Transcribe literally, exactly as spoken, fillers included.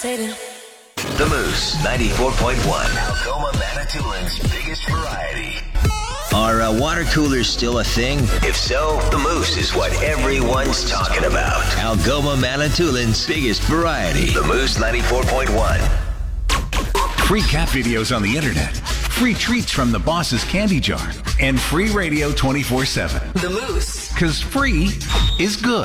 levitating. The Moose, ninety-four point one. Algoma Manitoulин's biggest variety. Are uh, water coolers still a thing? If so, the Moose is what everyone's talking about. Algoma Manitoulин's biggest variety. The Moose, ninety-four point one. Free cat videos on the internet, free treats from the boss's candy jar, and free radio twenty-four seven. The Moose. Because free is good.